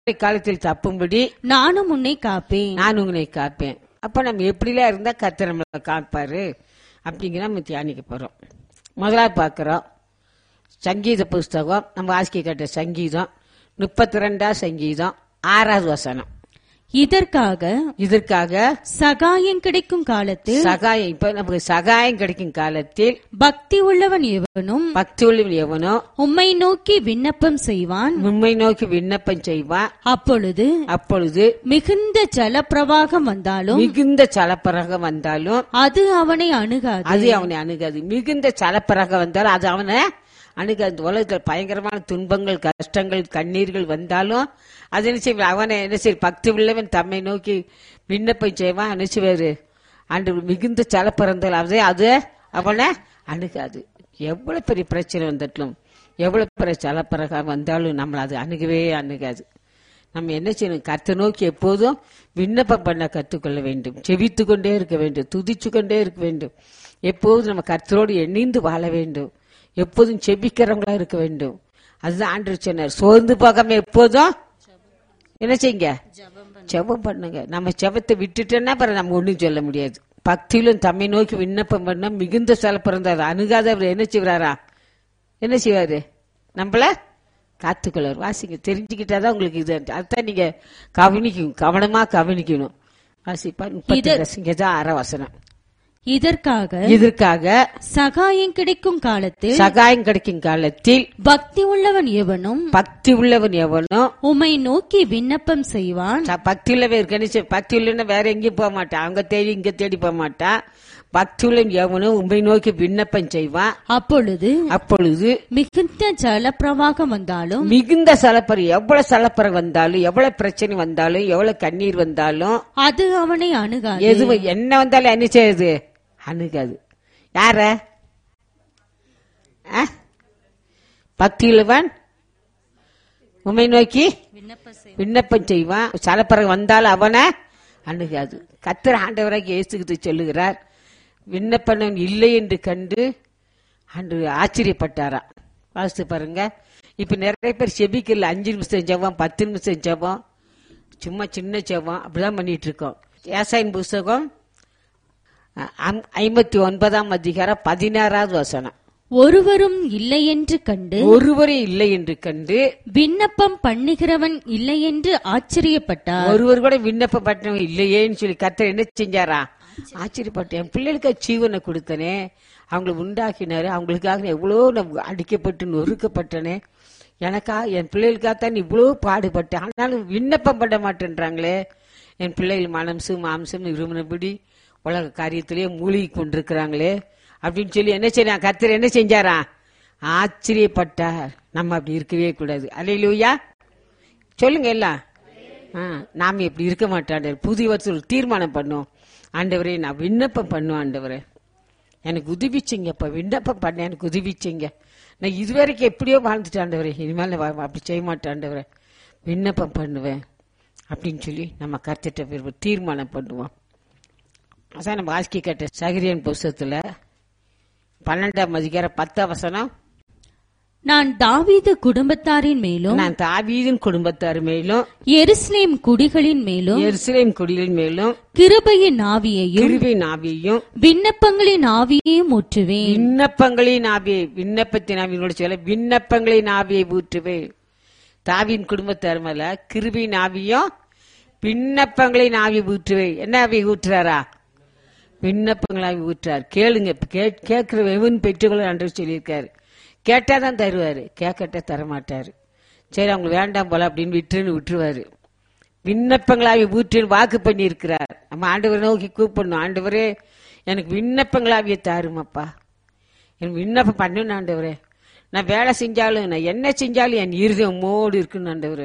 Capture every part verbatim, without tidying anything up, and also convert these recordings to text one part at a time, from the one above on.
காலத்தில் தப்பும்படி நானும் உன்னை காப்பேன். நான் உன்னை காப்பேன். அப்ப நம்ம எப்படிலாம் இருந்தா கர்த்தர் நம்மளை காப்பாரு அப்படிங்கிற நம்ம தியானிக்க போறோம். முதலாவது பாக்குறோம் சங்கீத புஸ்தகம், நம்ம வாசிக்க கேட்ட சங்கீதம் முப்பத்தி ரெண்டாம் சங்கீதம் ஆறாவது வசனம். இதற்காக இதற்காக சகாயம் கிடைக்கும் காலத்தில் சகாயம் இப்ப நமக்கு சகாயம் கிடைக்கும் காலத்தில் பக்தி உள்ளவன் எவனும் பக்தி உள்ளவன் எவனோ உம்மை நோக்கி விண்ணப்பம் செய்வான். உம்மை நோக்கி விண்ணப்பம் செய்வான். அப்பொழுது அப்பொழுது மிகுந்த ஜலப்பிரவாகம் வந்தாலும் மிகுந்த சலப்பரகம் வந்தாலும் அது அவனை அணுகாது. அது அவனை அணுகாது. மிகுந்த சலப்பரகம் வந்தாலும் அது அவனை அணுகாது. உலகத்தில் பயங்கரமான துன்பங்கள், கஷ்டங்கள், கண்ணீர்கள் வந்தாலும் அது என்ன செய்ய அவனை என்ன செய்ய பக்தி உள்ளவன் தம்மை நோக்கி விண்ணப்பம் செய்வான். என்ன செய்வாரு? அன்று மிகுந்த சலப்பறந்தால் அதே அது அவனை அணுகாது. எவ்வளவு பெரிய பிரச்சனை வந்துட்டும், எவ்வளவு பெரிய சலப்பரகம் வந்தாலும் நம்மளை அது அணுகவே அணுகாது. நம்ம என்ன செய்யணும்? கர்த்தரை நோக்கி எப்போதும் விண்ணப்பம் பண்ண கற்றுக்கொள்ள வேண்டும். செவித்து கொண்டே இருக்க வேண்டும். துதிச்சு கொண்டே இருக்க வேண்டும். எப்போதும் நம்ம கர்த்தரோடு இணைந்து வாழ வேண்டும். எப்போதும் செபிக்கிறவங்களா இருக்க வேண்டும். அதுதான் ஆண்டவர் சொன்னார். சோர்ந்து போகாம எப்போதும் என்ன செய்யுங்க? ஜெபம் பண்ணுங்க. நம்ம ஜெபத்தை விட்டுட்டோன்னா பிறகு நம்ம ஒண்ணும் சொல்ல முடியாது. பக்தியிலும் தம்மை நோக்கி விண்ணப்பம் பண்ண மிகுந்த சலப்பிறந்தார் அணுகாதவர் என்ன செய்வாரா? என்ன செய்வாரு? நம்மள காத்துக்கொள்ளார். வாசிங்க, தெரிஞ்சுக்கிட்டாதான் உங்களுக்கு இது. அதுதான் நீங்க கவனிக்கணும், கவனமா கவனிக்கணும். வாசிப்பா முப்பத்தி ஆறாம் வசனம். இதற்காக இதற்காக சகாயம் கிடைக்கும் காலத்தில் சகாயம் கிடைக்கும் காலத்தில் பக்தி உள்ளவன் எவனும் பக்தி உள்ளவன் எவனோ உம்மை நோக்கி விண்ணப்பம் செய்வான். பக்தி உள்ளவன் கணிச்சு பக்தி உள்ளவன வேற எங்கேயும் போக மாட்டான். அங்க தேடி இங்க தேடி போக மாட்டான். பக்தி உள்ளவன் எவனும் உம்மை நோக்கி விண்ணப்பம் செய்வான். அப்பொழுது அப்பொழுது மிகுந்த ஜலப்பிரவாகம் வந்தாலும் மிகுந்த சலப்பறை எவ்வளவு சலப்பறை வந்தாலும் எவ்வளவு பிரச்சனை வந்தாலும் எவ்வளவு கண்ணீர் வந்தாலும் அது அவனை அணுகாது. எது என்ன வந்தாலும் என்ன செய்யுது? அணுகாது. யார? பக்தியுள்ளவன் உம்மை நோக்கி விண்ணப்பம் செய்வான். சலப்பறை வந்தாலும் அவனை அணுகாது. கர்த்தர் ஆண்டவராக இயேசுகிட்டு சொல்லுகிறார், விண்ணப்பம் இல்லை என்று கண்டு அன்று ஆச்சரியப்பட்டாரா. வாசித்து பாருங்க. இப்ப நிறைய பேர் செபிக்கல. அஞ்சு நிமிஷம் ஜெபம், பத்து நிமிஷம் ஜெபம், சும்மா சின்ன ஜெபம் அப்படிதான் பண்ணிட்டு இருக்கோம். ஏசாயின் புஸ்தகம் ஐம்பத்தி ஒன்பதாம் அதிகாரம் பதினாறாவது வசனம். ஒருவரும் இல்லை என்று கண்டு ஒருவரே இல்லை என்று கண்டு விண்ணப்பம் பண்ணுகிறவன் இல்லை என்று ஆச்சரியப்பட்டார். ஒருவர் கூட விண்ணப்பம் பண்ணவன் இல்லையேன்னு சொல்லி கர்த்தர் என்ன செஞ்சாரா? ஆச்சரியப்பட்டேன். என் பிள்ளைகளுக்கு ஜீவனை கொடுத்தனே, அவங்களை உண்டாக்கினாரு, அவங்களுக்காக எவ்வளவு அடிக்கப்பட்டு நொறுக்கப்பட்டனே, எனக்கா என் பிள்ளைகளுக்காகத்தான் இவ்வளவு பாடுபட்டேன், ஆனாலும் விண்ணப்பம் பண்ண மாட்டேன்றாங்களே. என் பிள்ளைகள் மனம்சும் மாம்சம் இருமனபடி உலக காரியத்திலேயே மூழ்கி கொண்டிருக்கிறாங்களே அப்படின்னு சொல்லி என்ன செய்ய கர்த்தர் என்ன செஞ்சாரா? ஆச்சரியப்பட்டார். நம்ம அப்படி இருக்கவே கூடாது. அல்லேலூயா சொல்லுங்க எல்லாம். நாம இப்படி இருக்க மாட்டாண்டவர். புதிய வருஷம் தீர்மானம் பண்ணும். ஆண்டவரே நான் விண்ணப்பம் பண்ணுவேன். ஆண்டவரே எனக்கு உதவிச்சிங்கப்பா, விண்ணப்பம் பண்ண எனக்கு உதவிச்சிங்க. நான் இதுவரைக்கும் எப்படியோ வாழ்ந்துட்டேன் ஆண்டவரே, இனிமேல் அப்படி செய்ய மாட்டேன் ஆண்டவரே, விண்ணப்பம் பண்ணுவேன் அப்படின்னு சொல்லி நம்ம கர்த்தர்ட்ட தீர்மானம் பண்ணுவோம். அதான் நம்ம வாசிக்க கேட்ட சகரியன் புஸ்தகத்துல பன்னெண்டாம் அதிகாரம் பத்தாம் வசனம். நான் தாவீது குடும்பத்தாரின் மேலும் நான் தாவீதின் குடும்பத்தார் மேலும் எருசலேம் குடிகளின் மேலும் எருசலேம் குடிகளின் மேலும் கிருபையின் ஆவியையும் கிருபையின் ஆவியையும் விண்ணப்பங்களின் ஆவியையும் ஊற்றுவேன். விண்ணப்பங்களின் ஆவியை விண்ணப்பத்தின் ஆவியோட சொல்ல விண்ணப்பங்களின் ஆவியை ஊற்றுவேன். தாவீதின் குடும்பத்தார் மேல கிருபையின் ஆவியும் விண்ணப்பங்களின் ஆவியை ஊற்றுவேன். என்ன ஆவியை ஊற்றுறாரா? விண்ணப்பங்களாவி ஊற்றார். கேளுங்க, கேட்கிறவன் பெற்றுக்கொள்ள அன்று சொல்லியிருக்காரு. கேட்டாதான் தருவாரு, கேட்கட்ட தரமாட்டாரு. சரி அவங்க வேண்டாம் போல அப்படின்னு விட்டுன்னு விட்டுருவாரு. விண்ணப்பங்களாவி ஊற்றுன்னு வாக்கு பண்ணி இருக்கிறார். நம்ம ஆண்டவரை நோக்கி கூப்பிடணும். ஆண்டவரே எனக்கு விண்ணப்பங்களாவிய தாருமாப்பா, எனக்கு விண்ணப்பம் பண்ணணும் ஆண்டவரே. நான் வேலை செஞ்சாலும் நான் என்ன செஞ்சாலும் என் இருதயம் மோடு இருக்குன்னு ஆண்டவரே.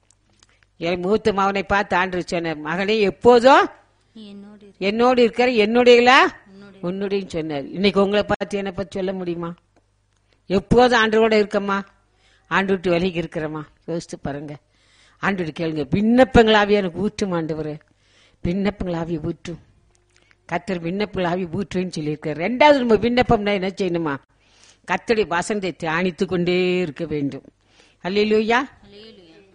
என் மூத்த மகனை பார்த்து ஆண்டவர் சொன்னார், மகனே எப்போதும் என்னோடு இருக்கிற என்னுடையலா உன்னுடைய சொன்னார். இன்னைக்கு உங்களை பார்த்து என்னை பத்தி சொல்ல முடியுமா? எப்போதும் ஆண்டோட இருக்கமா, ஆண்டு விட்டு விலகி இருக்கிறமா? யோசித்து பாருங்க. ஆண்டு கேளுங்க, விண்ணப்பங்களாவே எனக்கு ஊற்றும் ஆண்டவரே, விண்ணப்பங்களாவே ஊற்றும். கர்த்தர் விண்ணப்பங்களாவே ஊற்றுன்னு சொல்லியிருக்காரு. ரெண்டாவது நம்ம விண்ணப்பம்னா என்ன செய்யணுமா? கர்த்தருடைய வசனத்தை தியானித்து கொண்டே இருக்க வேண்டும். அல்லேலூயா.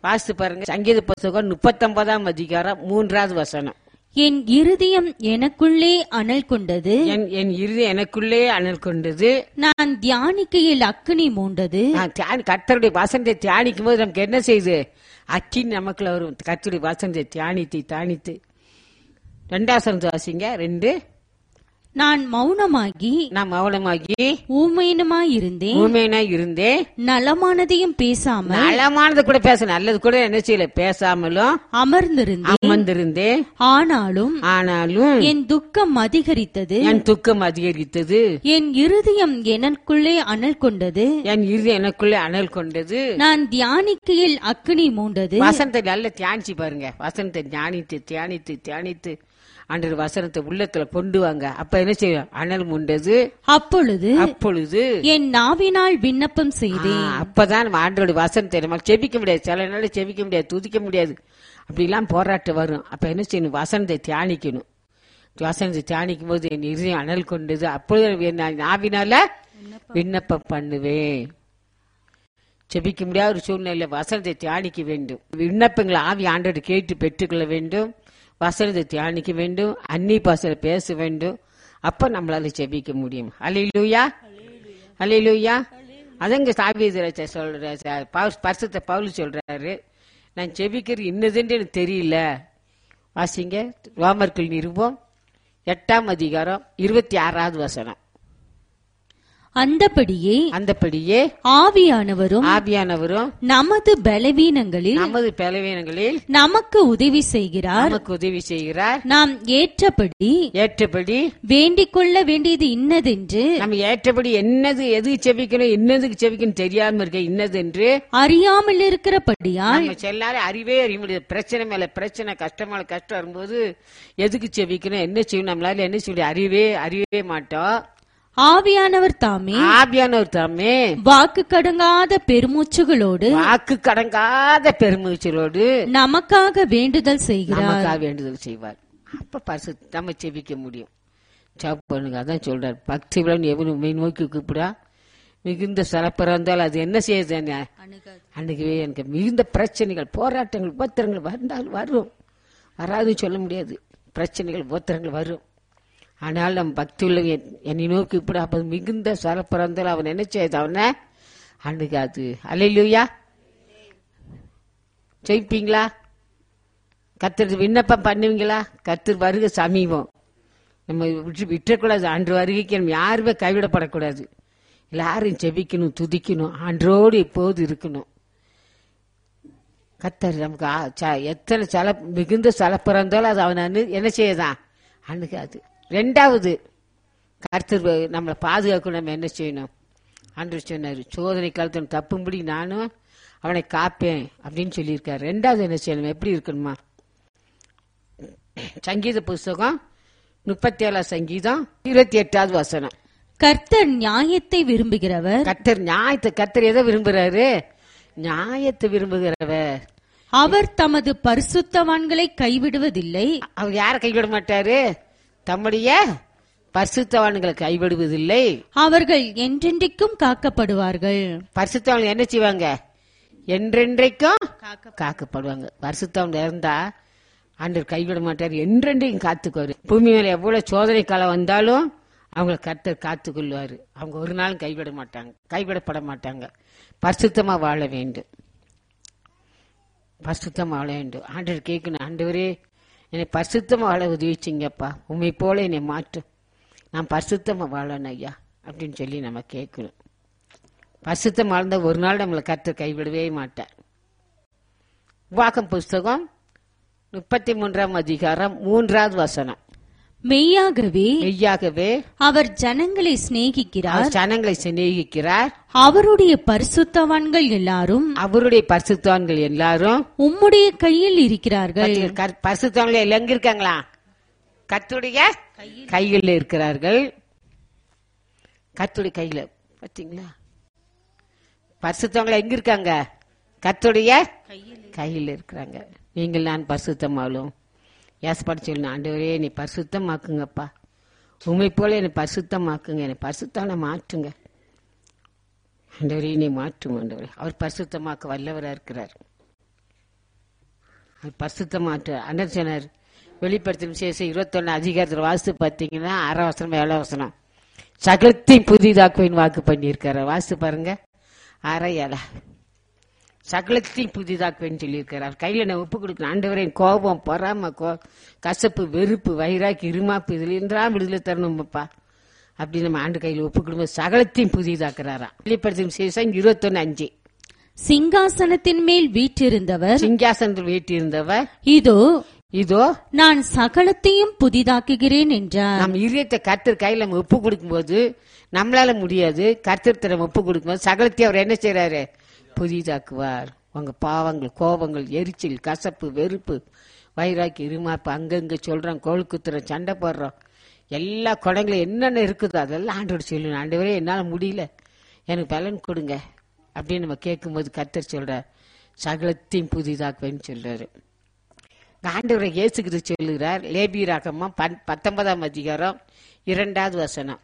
வாசித்து பாருங்க. சங்கீத புத்தகம் முப்பத்தொன்பதாம் அதிகாரம் மூன்றாவது வசனம். என் இருதயம் எனக்குள்ளே அனல் கொண்டது, என் என் இருதயம் எனக்குள்ளே அனல் கொண்டது, நான் தியானிக்கையில் அக்கினி மூண்டது. நான் தியானி- கர்த்தருடைய வசனத்தை தியானிக்கும் போது நமக்கு என்ன செய்யுது? அக்கினி நமக்குள்ள வரும். கர்த்தருடைய வசனத்தை தியானித்து தியானித்து ரெண்டாசனம் வாசிங்க. ரெண்டு, நான் மௌனமாகி நான் மௌனமாகி ஊமையனுமாயிருந்தேன், ஊமையனா இருந்தேன். நலமானதையும் பேசாமல் நலமானது கூட பேச, நல்லது கூட என்ன செய்யல, பேசாமலும் அமர்ந்திருந்தேன். அமர்ந்திருந்தேன். ஆனாலும் ஆனாலும் என் துக்கம் அதிகரித்தது, என் துக்கம் அதிகரித்தது, என் இருதயம் எனக்குள்ளே அனல் கொண்டது, என் இருதயம் எனக்குள்ளே அனல் கொண்டது. நான் தியானிக்கையில் அக்கினி மூண்டது. வசனத்தை நல்லா தியானிச்சு பாருங்க. வசனத்தை தியானித்து தியானித்து தியானித்து அன்று வசனத்தை உள்ளத்துல கொண்டு வாங்க. அப்ப என்ன செய்யும்? அனல் முண்டது. அப்பொழுது அப்பொழுது என் நாவினால் விண்ணப்பம் செய்தேன். ஆ, அப்பதான் நம்ம ஆண்டோட வசனத்தை நம்ம செபிக்க முடியாது. சில நாள் செபிக்க முடியாது, துதிக்க முடியாது. அப்படிலாம் போராட்டம் வரும். அப்ப என்ன செய்யணும்? வசனத்தை தியானிக்கணும். வசனத்தை தியானிக்கும் போது என் இருதயம் அனல் கொண்டது. அப்பொழுது நான் நாவினால விண்ணப்பம் பண்ணுவேன். செபிக்க முடியாத ஒரு சூழ்நிலை வசனத்தை தியானிக்க வேண்டும். விண்ணப்பங்களை ஆவி ஆண்டோடு கேட்டு பெற்றுக்கொள்ள வேண்டும். வசனத்தை தியானிக்க வேண்டும். அன்னி பாசல பேச வேண்டும். அப்ப நம்மளால செபிக்க முடியும். அல்லேலூயா, அல்லேலூயா. அதங்க தாவீது சொல்ற பரிசுத்த பவுல் சொல்றாரு, நான் செபிக்கிறது இன்னதுன்னு எனக்கு தெரியல. வாசிங்க ரோமர்கள் நிருபம் எட்டாம் அதிகாரம் இருபத்தி ஆறாவது வசனம். அந்தபடியே அந்தபடியே ஆவியானவரும் ஆவியானவரும் நமது பலவீனங்களில் நமது பலவீனங்களில் நமக்கு உதவி செய்கிறார். நமக்கு உதவி செய்கிறார். நாம் ஏற்றபடி ஏற்றபடி வேண்டிக் கொள்ள வேண்டியது இன்னதென்று நம்ம ஏற்றபடி என்னது எது செபிக்கணும், என்னதுக்கு செபிக்கணும் தெரியாம இருக்க இன்னது என்று அறியாமல் இருக்கிறபடியால் நம்ம எல்லாரும் அறிவே அறிய முடியாது. பிரச்சனை மேல பிரச்சனை, கஷ்டம் மேல கஷ்டம் வரும்போது எதுக்கு செபிக்கணும், என்ன செய்யணும், நம்மளால என்ன சொல்லி அறிவே அறியவே மாட்டோம். ஆவியானவர் தாமே ஆவியானவர் தாமே வாக்கு கடங்காத பெருமூச்சுகளோடு வாக்கு கடங்காத பெருமூச்சலோடு நமக்காக வேண்டுதல் செய்கிறார். நமக்காக வேண்டுதல் செய்வார். அப்ப பரிசு நம்ம செபிக்க முடியும். ஜெபம் பண்ணுங்க. அதான் சொல்றாரு, பக்தி விழன் எவனும் மெய் நோக்கி கூப்பிடா மிகுந்த சிறப்பா இருந்தால் அது என்ன செய்யுது? அன்னைக்கு எனக்கு மிகுந்த பிரச்சனைகள், போராட்டங்கள், உபத்திரங்கள் வந்தால் வரும். வராதுன்னு சொல்ல முடியாது. பிரச்சனைகள், உபத்திரங்கள் வரும். ஆனால் நம்ம பக்தி உள்ள என்னை நோக்கி இப்படி அப்ப மிகுந்த சல பிறந்தால் அவன் என்ன செய்யுது? அவனை அன்னைக்கு அது அல்லேலூயா. ஜெயிப்பீங்களா? கர்த்தர் விண்ணப்பம் பண்ணுவீங்களா? கர்த்தர் வருகை சமீபம். நம்ம விட்டு விட்டுறக்கூடாது. அன்று வருகைக்கு நம்ம யாருமே கைவிடப்படக்கூடாது. எல்லாரும் ஜெபிக்கணும், துதிக்கணும், ஆண்டோடு இப்போது இருக்கணும். கர்த்தர் நமக்கு எத்தனை சல மிகுந்த சல பிறந்தாலும் அது அவன் என்ன செய்யதான் அன்னைக்கு அது. ரெண்டாவது, கர்த்தர் நம்மளை பாதுகாக்கணும். நம்ம என்ன செய்யணும்? ஆண்டவர் சொன்னாரு, சோதனை காலத்தில் தப்பும்படி நானும் அவனை காப்பேன் அப்படின்னு சொல்லியிருக்காரு. ரெண்டாவது என்ன செய்யணும்? எப்படி இருக்கணுமா? சங்கீத புஸ்தகம் முப்பத்தி ஏழாம் சங்கீதம் இருபத்தி எட்டாவது வசனம். கர்த்தர் நியாயத்தை விரும்புகிறவர். கர்த்தர் நியாயத்தை கர்த்தர் எதை விரும்புகிறாரு? நியாயத்தை விரும்புகிறவர். அவர் தமது பரிசுத்தவான்களை கைவிடுவதில்லை. அவர் யாரை கைவிட மாட்டாரு? தம்முடைய பரிசுத்தவான்களை கைவிடுவதில்லை. அவர்கள் என்றென்றைக்கும் காக்கப்படுவார்கள். பரிசுத்தவான்கள் என்ன செய்வாங்க? என்றென்றைக்கும் காக்கப்படுவாங்க. பரிசுத்தவான் இருந்தா ஆண்டவர் கைவிட மாட்டார், என்றென்றைக்கும் காத்துக்குவாரு. பூமி மேல எவ்வளவு சோதனை காலம் வந்தாலும் அவங்களை கர்த்தர் காத்து கொள்வாரு. அவங்க ஒரு நாளும் கைவிட மாட்டாங்க, கைவிடப்பட மாட்டாங்க. பரிசுத்தமா வாழ வேண்டும், பரிசுத்தமா வாழ வேண்டும். ஆண்டவர் கேட்கணும், ஆண்டவரே என்னை பரிசுத்தமா வாழ உதவிச்சிங்கப்பா, உண்மை போல என்னை மாற்றும், நான் பரிசுத்தமா வாழணும் ஐயா அப்படின்னு சொல்லி நம்ம கேட்கணும். பரிசுத்தம் வாழ்ந்த ஒரு நாள் நம்மளை கர்த்தர் கைவிடவே மாட்டார். உபாகம் புஸ்தகம் முப்பத்தி மூன்றாம் அதிகாரம் மூன்றாவது வசனம். மெய்யாகவே மெய்யாகவே அவர் ஜனங்களை சிநேகிக்கிறார், ஜனங்களை சிநேகிக்கிறார். அவருடைய பரிசுத்தவான்கள் எல்லாரும் அவருடைய பரிசுத்தவான்கள் எல்லாரும் உம்முடைய கையில் இருக்கிறார்கள். பரிசுத்தவான்கள் எங்க இருக்காங்களா? கர்த்தருடைய கையில் இருக்கிறார்கள். கர்த்தருடைய கையில பாத்தீங்களா? பரிசுத்தவங்களை எங்க இருக்காங்க? கர்த்தருடைய கையில் இருக்கிறாங்க. நீங்கள் நான் பரிசுத்தமாலும் ஏசப்பாடு சொல்லணும், ஆண்டவரே நீ பரிசுத்தமாக்குங்கப்பா, உண்மை போல என்னை பரிசுத்தமாக்குங்க, என்னை பரிசுத்தான மாற்றுங்க ஆண்டவரே, நீ மாற்றும் ஆண்டவரே. அவர் பரிசுத்தமாக்க வல்லவரா இருக்கிறார். அது பரிசுத்தமாற்று அண்ணன் சொன்னார். வெளிப்படுத்தும் விசேஷம் இருபத்தொன்னு அதிகாரத்தில் வாசித்து பார்த்தீங்கன்னா ஆறாம் வசனம் ஏழாம் வசனம் சகலத்தையும் புதிதாக்குவேன் வாக்கு பண்ணியிருக்காரு. வாசித்து பாருங்க. ஆறா ஏழா சகலத்தையும் புதிதாக்குவேன்னு சொல்லியிருக்காரு. அவர் கையில நான் ஒப்பு கொடுக்கணும். ஆண்டவரே கோபம், பொறாம, கோ கசப்பு, வெறுப்பு, வைராக்கி, இருமாப்பு இதுல இருந்தா விடுதலை தரணும்ப்பா அப்படி நம்ம ஆண்டு கையில் ஒப்பு கொடுக்கும் சகலத்தையும் புதிதாக்குறாராம். வெளிப்படுத்தும் விசேஷம் இருபத்தொன்னு அஞ்சு சிங்காசனத்தின் மேல் வீற்றிருந்தவர் சிங்காசனத்தில் வீட்டிருந்தவர் இதோ இதோ நான் சகலத்தையும் புதிதாக்குகிறேன் என்றார். நம்ம இதயத்தை கர்த்தர் கையில் நம்ம ஒப்பு கொடுக்கும் போது நம்மளால முடியாது. கர்த்தர் நம்ம ஒப்பு கொடுக்கும் போது சகலத்தையும் அவர் என்ன செய்யறாரு? புதிதாக்குவார். உங்க பாவங்கள், கோபங்கள், எரிச்சல், கசப்பு, வெறுப்பு, வைராக்கி, இருமாப்பு, அங்கங்க சொல்றோம், கோல் குத்துறோம், சண்டை போடுறோம், எல்லா குடங்களும் என்னென்ன இருக்குதோ அதெல்லாம் ஆண்டவர் சொல்லணும். ஆண்டவரே என்னால முடியல, எனக்கு பலன் கொடுங்க அப்படின்னு நம்ம கேட்கும் போது கர்த்தர் சொல்றார் சகலத்தையும் புதிதாக்குவேன்னு சொல்றாரு. ஆண்டவரை இயேசு கிறிஸ்து சொல்லுகிறார். லேபியராகமம் பத்தொன்பதாம் அதிகாரம் இரண்டாவது வசனம்.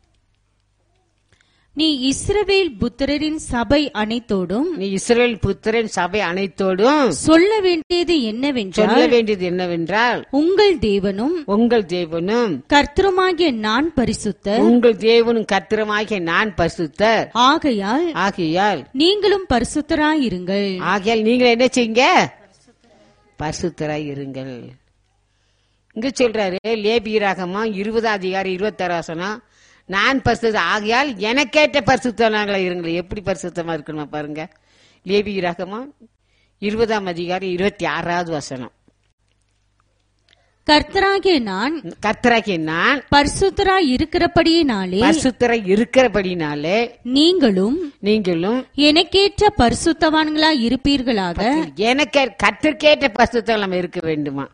நீ இஸ்ரவேல் புத்திரரின் சபை அனைத்தோடும் நீ இஸ்ரவேல் புத்திரன் சபை அனைத்தோடும் சொல்ல வேண்டியது என்னவென்றால் சொல்ல வேண்டியது என்னவென்றால் உங்கள் தேவனும் உங்கள் தேவனும் கர்த்தருமாகிய நான் பரிசுத்தர், உங்கள் தேவனும் கர்த்தருமாகிய நான் பரிசுத்தர், ஆகையால் ஆகையால் நீங்களும் பரிசுத்தராயிருங்கள். ஆகையால் நீங்கள் என்ன செய்யுங்க? பரிசுத்தராய் இருங்கள். இங்க சொல்றாரு லேபியராகமம் இருபதாம் அதிகாரம் இருபத்தாறு வசனம், நான் பரிசுத்த ஆகையால் எனக்கேற்ற பரிசுத்தனாங்களா இருங்கள். எப்படி பரிசுத்தமா இருக்கணும் பாருங்க. லேபியராகமம் இருபதாம் அதிகாரம் இருபத்தி ஆறாவது வசனம். கர்த்தராகிய நான் கர்த்தராகிய நான் பரிசுத்தராய் இருக்கிறபடியினாலே பரிசுத்தராய் இருக்கிறபடினாலே நீங்களும் நீங்களும் எனக்கேற்ற பரிசுத்தவான்களாய் இருப்பீர்களாக. எனக்கு கர்த்தர்க்கேற்ற பரிசுத்தம் நம்ம இருக்க வேண்டுமா?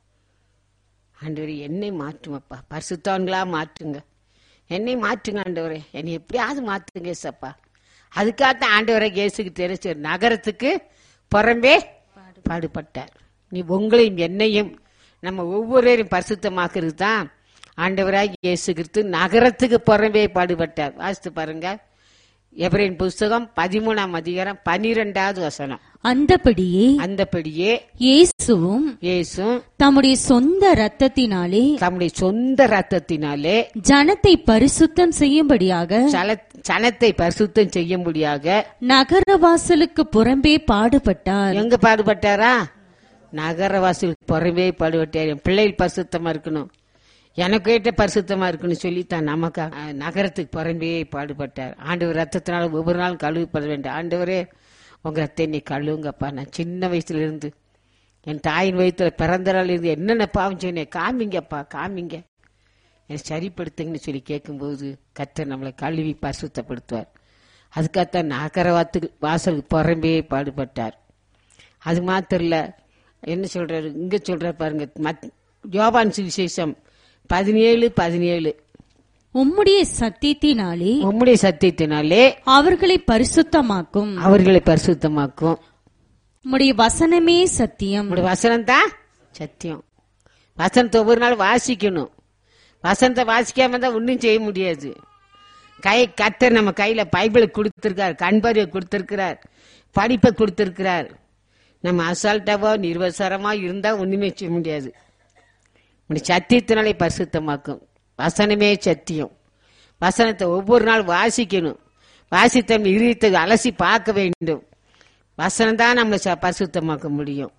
ஆண்டவரே என்னை மாற்றுமப்பா, பரிசுத்தவான்களா மாற்றுங்க, என்னை மாற்றுங்க ஆண்டவரே, என்னை எப்படியாவது மாற்றுங்க ஏசப்பா. அதுக்காகத்தான் ஆண்டவரை இயேசுக்கு தெரிஞ்ச நகரத்துக்கு புறம்பே பாடுபட்டார். நீ உங்களையும் என்னையும் நம்ம ஒவ்வொருவரையும் பரிசுத்தமாக்குறது தான் ஆண்டவராக இயேசு கிறிஸ்து நகரத்துக்கு புறம்பே பாடுபட்டார். வாசித்து பாருங்க. எபிரேயர் புஸ்தகம் பதிமூணாம் அதிகாரம் பனிரெண்டாவது வசனம். அந்தபடியே அந்தபடியே இயேசுவும் இயேசுவும் தம்முடைய சொந்த ரத்தத்தினாலே தம்முடைய சொந்த ரத்தத்தினாலே ஜனத்தை பரிசுத்தம் செய்யும்படியாக ஜனத்தை பரிசுத்தம் செய்யும்படியாக நகரவாசலுக்கு புறம்பே பாடுபட்டார். எங்க பாடுபட்டாரா? நகரவாசலுக்கு புறம்பே பாடுபட்டார். என் பிள்ளைகள் பரிசுத்தமா இருக்கணும், எனக்கு ஏற்ற பரிசுத்தமா இருக்குன்னு சொல்லித்தான் நமக்கு நகரத்துக்கு புறம்பே பாடுபட்டார். ஆண்டவர் ரத்தத்தினால ஒவ்வொரு நாளும் கழுவிப்பட வேண்டும். ஆண்டவரே உங்க ரத்தை நீ கழுவுங்கப்பா, நான் சின்ன வயசுல இருந்து என் தாயின் வயிற்றுல பிறந்த நாள் இருந்து என்னென்ன பாவம் சொன்னேன் காமிங்கப்பா, காமிங்க, என்னை சரிப்படுத்துங்கன்னு சொல்லி கேட்கும்போது கர்த்தர் நம்மளை கழுவி பரிசுத்தப்படுத்துவார். அதுக்காகத்தான் நகரவாத்துக்கு வாசலுக்கு புறம்பே பாடுபட்டார். அது மாத்திரம் இல்ல, என்ன சொல்றாரு இங்க சொல்ற பாருங்க. யோவான் சுவிசேஷம் பதினேழு பதினேழு உம்முடைய சத்தியத்தினாலே உம்முடைய சத்தியத்தினாலே அவர்களை பரிசுத்தமாக்கும் அவர்களை பரிசுத்தமாக்கும் உம்முடைய வசனமே சத்தியம். உம்முடைய வசனம் தான் சத்தியம். வசனத்தை ஒவ்வொரு நாள் வாசிக்கணும். வசனத்தை வாசிக்காம தான் ஒன்னும் செய்ய முடியாது. கை கர்த்தர் நம்ம கையில பைபிளை கொடுத்திருக்கார், கண்பார்வை கொடுத்திருக்கிறார், படிப்பை கொடுத்திருக்கிறார். நம்ம அசால்ட்டாவோ நிர்வசரமா இருந்தா ஒண்ணுமே செய்ய முடியாது. சத்தியத்தினாலே பரிசுத்தமாக்கும். வசனமே சத்தியம். வசனத்தை ஒவ்வொரு நாள் வாசிக்கணும். வாசித்த இருதயத்தை அலசி பார்க்க வேண்டும். வசனம் தான் நம்மளை பரிசுத்தமாக்க முடியும்.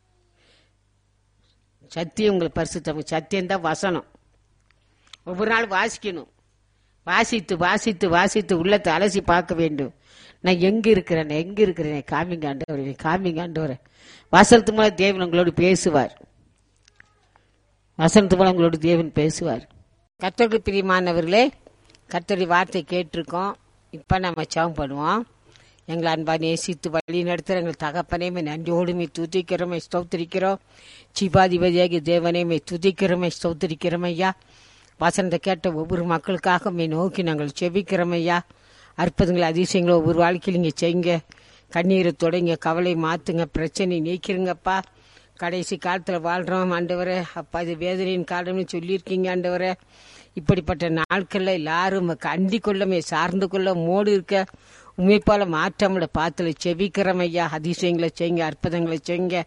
சத்தியம் உங்களை பரிசுத்தம். சத்தியம் தான் வசனம். ஒவ்வொரு நாள் வாசிக்கணும். வாசித்து வாசித்து வாசித்து உள்ளத்தை அலசி பார்க்க வேண்டும். நான் எங்க இருக்கிறேன், எங்க இருக்கிறேன், காமிங்க ஆண்டவரே, காமிங்க ஆண்டவரே. வசனத்து மூலம் தேவன் உங்களோடு பேசுவார். வசனத்து மூலம் உங்களோட தேவன் பேசுவார். கர்த்தருக்கு பிரியமானவர்களே, கர்த்தருடைய வார்த்தை கேட்டிருக்கோம். இப்ப நம்ம ஜெபம் பண்ணுவோம். எங்களை அன்பா நேசித்து வழி நடத்துகிற எங்கள் தகப்பனையுமே நன்றியோடுமே துதிக்கிறோமே ஸ்தோத்திரிக்கிறோம். சிபாதிபதியாகிய தேவனையுமே துதிக்கிறோமே ஸ்தோத்திரிக்கிறோம் ஐயா. வசனத்தை கேட்ட ஒவ்வொரு மக்களுக்காக மே நோக்கி நாங்கள் செபிக்கிறோம் ஐயா. அற்புதங்களை அதிசயங்களை ஒவ்வொரு வாழ்க்கையில் இங்கே செய்யுங்க. கண்ணீரை தொடங்க, கவலை மாத்துங்க, பிரச்சனை நீக்கிறங்கப்பா. கடைசி காலத்தில் வாழ்றோம் ஆண்டவரே. அப்பா இது வேதனையின் காலம்னு சொல்லியிருக்கீங்க ஆண்டவரே. இப்படிப்பட்ட நாட்களில் எல்லாரும் அண்டி கொள்ளமே சார்ந்து கொள்ள மோடு இருக்க உண்மைப்பால மாற்றமிட பாத்துல செபிக்கிறோம் ஐயா. அதிசயங்களை செய்யுங்க, அற்புதங்களை செய்யுங்க.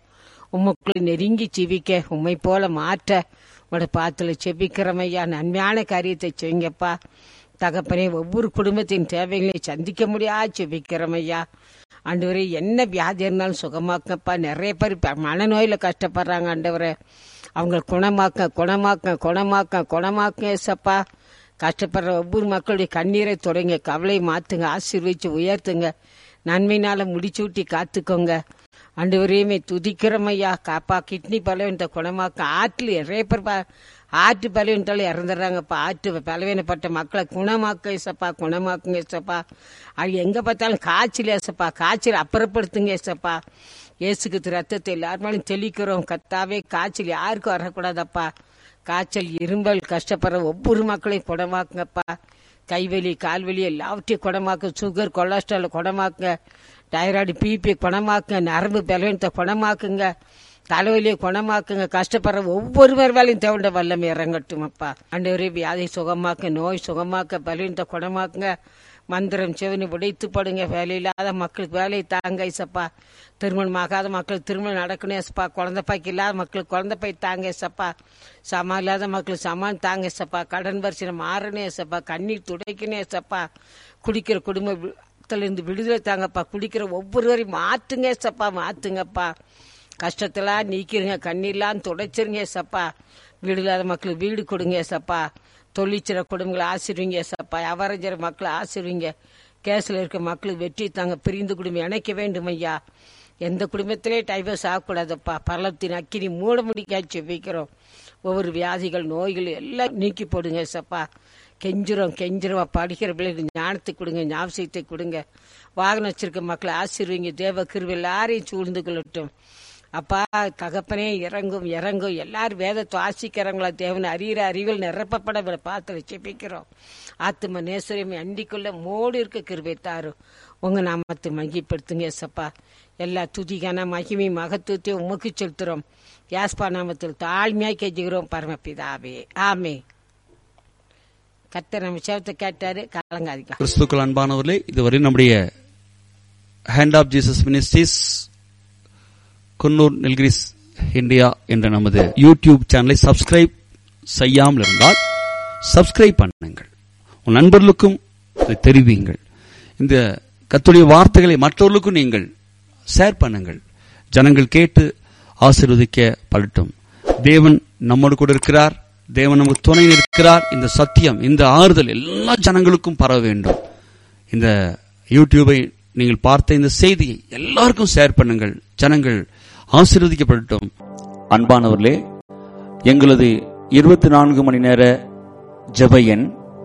உமக்குள்ள நெருங்கி ஜீவிக்க உம்மை போல மாற்ற உங்களோட பாத்துல செபிக்கிறமையா. நன்மையான காரியத்தை செய்யுங்கப்பா தகப்பனே. ஒவ்வொரு குடும்பத்தின் தேவைகளை சந்திக்க முடியாது செபிக்கிறமையா. ஆண்டவரே, என்ன வியாதி இருந்தாலும் சுகமாக்கப்பா. நிறைய பேர் மனநோயில கஷ்டப்படுறாங்க ஆண்டவரே, அவங்களை குணமாக்க குணமாக்க குணமாக்க குணமாக்க ஏசப்பா. கஷ்டப்படுற ஒவ்வொரு மக்களுடைய கண்ணீரை தொடங்க, கவலை மாத்துங்க, ஆசீர்வதிச்சு உயர்த்துங்க, நன்மையினால முடிச்சு ஊட்டி காத்துக்கோங்க. ஆண்டவரையுமே துதிக்கிறமையா. காப்பா கிட்னி பலவீனத்தை குணமாக்க. ஆற்றுல நிறைய பேர் ஆற்று பலவீனத்தாலும் இறந்துடுறாங்கப்பா. ஆற்று பலவீனப்பட்ட மக்களை குணமாக்க ஏசப்பா, குணமாக்குங்க ஏசப்பா. அது எங்க பார்த்தாலும் காய்ச்சல் ஏசப்பா, காய்ச்சல் அப்புறப்படுத்துங்க ஏசப்பா. இயேசுக்கு ரத்தத்தை எல்லாருமாலும் தெளிக்கிறோம் கத்தாவே. காய்ச்சல் யாருக்கும் வரக்கூடாதப்பா. காய்ச்சல் இரும்பல் கஷ்டப்படுற ஒவ்வொரு மக்களையும் குணமாக்குங்கப்பா. கைவலி கால்வலி எல்லாவற்றையும் குணமாக்க. Sugar cholesterol குணமாக்குங்க. Thyroid BP குணமாக்குங்க. நரம்பு பலவீனத்தை குணமாக்குங்க. தலைவலியை குணமாக்குங்க. கஷ்டப்படுற ஒவ்வொருவர் வேலையும் தேவையான வல்லமை இறங்கட்டும் அப்பா. ஆண்டவரே, வியாதி சுகமாக்க, நோய் சுகமாக்க, பலவீனத்தை குணமாக்குங்க. மந்திரம் செவனி உடைத்து படுங்க. வேலையில்லாத மக்களுக்கு வேலையை தாங்க ஏசப்பா. திருமணம் ஆகாத மக்களுக்கு திருமணம் நடக்கணும் ஏசப்பா. குழந்தை பாய்க்கு இல்லாத மக்களுக்கு குழந்தை பாய் தாங்க ஏசப்பா. சமா இல்லாத மக்களுக்கு சமான் தாங்க ஏசப்பா. கடன் வரிசை மாறணும் ஏசப்பா. கண்ணீர் துடைக்கணும் ஏசப்பா. குடிக்கிற குடும்பத்திலிருந்து விடுதலை தாங்கப்பா. குடிக்கிற ஒவ்வொருவரையும் மாற்றுங்க ஏசப்பா, மாத்துங்கப்பா. கஷ்டத்தெல்லாம் நீக்கிருங்க, கண்ணீர்லாம் துடைச்சிருங்க ஏசப்பா. வீடு இல்லாத மக்களுக்கு வீடு கொடுங்க ஏசப்பா. தொழிற்சிற குடும்பங்களை ஆசிர்வீங்க ஏசப்பா. வியாபாரஞ்சர மக்களை ஆசிர்வீங்க. கேஸ்ல இருக்க மக்களுக்கு வெற்றி தாங்க. பிரிந்து குடும்பம் இணைக்க வேண்டும் ஐயா. எந்த குடும்பத்திலே டைவர்ஸ் ஆகக்கூடாதப்பா. பள்ளத்தின் அக்கினி மூட முடிக்காச்சு வைக்கிறோம். ஒவ்வொரு வியாதிகள் நோய்கள் எல்லாம் நீக்கி போடுங்க ஏசப்பா. கெஞ்சிரும் கெஞ்சிரும் படிக்கிற பிள்ளைகள் ஞானத்தை கொடுங்க, ஞாபகத்தை கொடுங்க. வாகனம் வச்சிருக்க மக்களை ஆசிர்வீங்க. தேவ கிருபை எல்லாரையும் சூழ்ந்து கொள்ளட்டும் அப்பா. தகப்பனே, இறங்கும் இறங்கும். எல்லாரும் வேதத்தை வாசிக்கிறவங்களா தேவன் அறிகிற அறிவில் நிரப்பப்பட பார்த்து செபிக்கிறோம். ஆத்ம நேசரியம் அண்டிக்குள்ள மோடு இருக்க கிருபை தாரும். உங்க நாமத்தை மகிப்படுத்துங்க ஏசப்பா. எல்லா துதிக்கான மகிமை மகத்துவத்தையும் உமக்கு செலுத்துறோம். யாஸ்பா நாமத்தில் தாழ்மையாய் கெஞ்சுகிறோம் பரமபிதாவே, ஆமே. கர்த்தர் நம்ம சேவத்தை கேட்டாரு, கலங்காதிக்கலாம். கிறிஸ்துக்கள் அன்பானவர்களே, இதுவரை நம்முடைய hand of Jesus ministries Coonoor Nilgiris India என்ற நமது யூடியூப் சேனலை சப்ஸ்கிரைப் செய்யாமல் இருந்தால் சப்ஸ்கிரைப் பண்ணுங்கள். உன் நண்பர்களுக்கும் இதை தெரிவிங்கள். இந்த கர்த்தருடைய வார்த்தைகளை மற்றவர்களுக்கும் நீங்கள் ஷேர் பண்ணுங்கள். ஜனங்கள் கேட்டு ஆசீர்வதிக்க படட்டும். தேவன் நம்மோடு கூட இருக்கிறார். தேவன் நமக்கு துணை இருக்கிறார். இந்த சத்தியம், இந்த ஆறுதல் எல்லா ஜனங்களுக்கும் பரவ வேண்டும். இந்த யூடியூபை நீங்கள் பார்த்த இந்த செய்தியை எல்லாருக்கும் ஷேர் பண்ணுங்கள். ஜனங்கள் ஆசீர்வதிக்கப்படட்டும். அன்பானவர்களே, எங்களது இருபத்தி நான்கு மணி நேர ஜெப எண்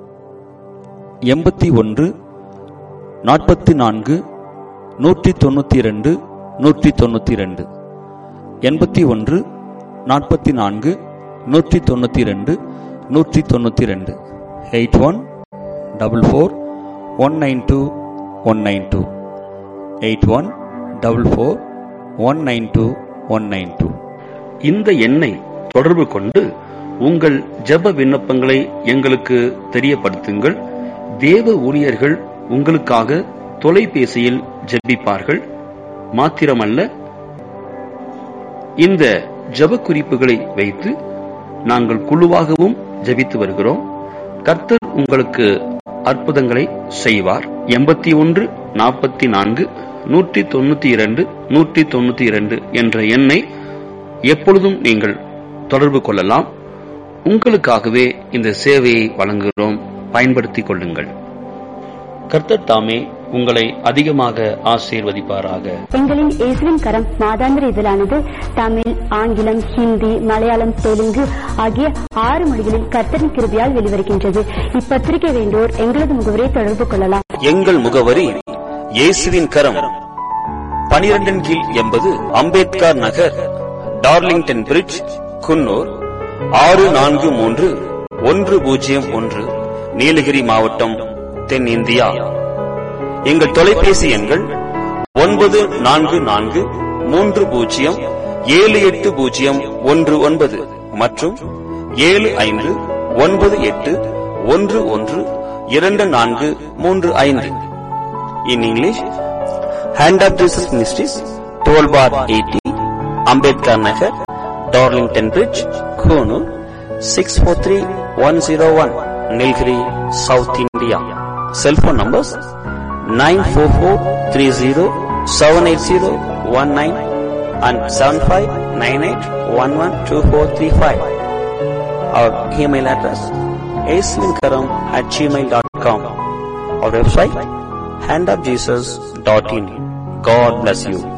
எண்பத்தி ஒன்று நாற்பத்தி நான்கு நூற்றி தொண்ணூத்தி இரண்டு நூற்றி தொண்ணூத்தி இரண்டு எண்பத்தி ஒன்று நாற்பத்தி நான்கு நூற்றி தொண்ணூத்தி இரண்டு நூற்றி தொண்ணூத்தி இரண்டு eight one double four one nine two one nine two eight one double four one nine two one nine two. இந்த எண்ணை தொடர்பு கொண்டு உங்கள் ஜெப விண்ணப்பங்களை எங்களுக்கு தெரியப்படுத்துங்கள். தேவ ஊழியர்கள் உங்களுக்காக தொலைபேசியில் ஜெபிப்பார்கள். மாத்திரமல்ல, இந்த ஜெப குறிப்புகளை வைத்து நாங்கள் குழுவாகவும் ஜெபித்து வருகிறோம். கர்த்தர் உங்களுக்கு அற்புதங்களை செய்வார். எண்பத்தி ஒன்று நாற்பத்தி நான்கு நூற்றி தொண்ணூத்தி இரண்டு நூற்றி தொண்ணூத்தி இரண்டு என்ற எண்ணை எப்பொழுதும் நீங்கள் தொடர்பு கொள்ளலாம். உங்களுக்காகவே இந்த சேவையை வழங்குகிறோம். பயன்படுத்திக் கொள்ளுங்கள். கர்த்தர் தாமே உங்களை அதிகமாக ஆசீர்வதிப்பாராக. எங்களின் இயேசுவின் கரம் மாதாந்திர இதழானது தமிழ், ஆங்கிலம், ஹிந்தி, மலையாளம், தெலுங்கு ஆகிய ஆறு மொழிகளில் கர்த்தரின் கிருபையால் வெளிவருகின்றது. இப்பத்திரிகை வேண்டோர் எங்களது முகவரியை தொடர்பு கொள்ளலாம். எங்கள் முகவரி இயேசுவின் கரம், பனிரெண்டின் கீழ் எண்பது அம்பேத்கர் நகர், டார்லிங்டன் பிரிட்ஜ், குன்னூர் ஆறு நான்கு மூன்று ஒன்று பூஜ்ஜியம் ஒன்று, நீலகிரி மாவட்டம், தென்னிந்தியா. எங்கள் தொலைபேசி எண்கள் ஒன்பது நான்கு நான்கு மூன்று பூஜ்ஜியம் ஏழு எட்டு பூஜ்ஜியம் ஒன்று ஒன்பது மற்றும் ஏழு ஐந்து ஒன்பது எட்டு ஒன்று ஒன்று இரண்டு நான்கு மூன்று ஐந்து. In English, Hand of Jesus Ministries, twelve bar eighty, Ambedkar Nagar, Darlington bridge, Coonoor six four three one zero one, Nilgiri, south India. Cellphone numbers nine four four three zero seven eight zero one nine and seven five nine eight one one two four three five. Our email address aswinkaram at gmail dot com. Our website hand of jesus dot in. God bless you.